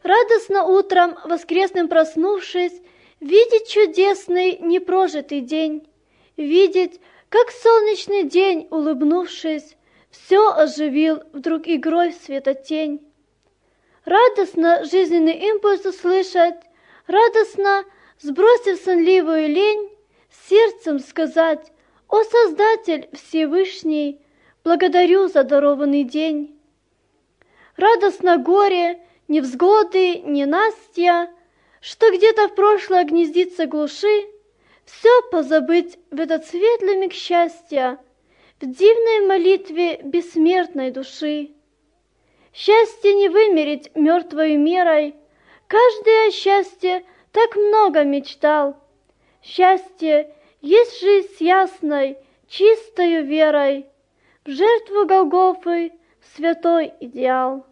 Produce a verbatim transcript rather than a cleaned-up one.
Радостно утром, воскресным проснувшись, видеть чудесный непрожитый день, видеть, как солнечный день, улыбнувшись, все оживил вдруг игрой в светотень. Радостно жизненный импульс услышать, радостно, сбросив сонливую лень, сердцем сказать: «О Создатель Всевышний, благодарю за дарованный день». Радостно горе, невзгоды, ненастья, что где-то в прошлое гнездится глуши, все позабыть в этот светлый миг счастья, в дивной молитве бессмертной души. Счастье не вымерить мертвою мерой, каждый о счастье так много мечтал. Счастье есть жизнь с ясной, чистою верой, в жертву Голгофы, в святой идеал.